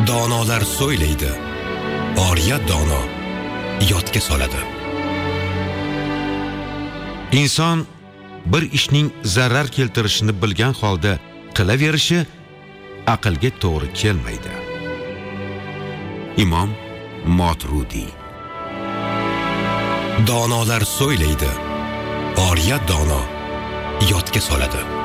Donolar so'ylaydi, oriya dono yodga soladi. Inson bir ishning zarar keltirishini bilgan holda qilaverishi aqlga to'g'ri kelmaydi. Imom Moturudi. Donolar so'ylaydi, oriya dono yodga soladi.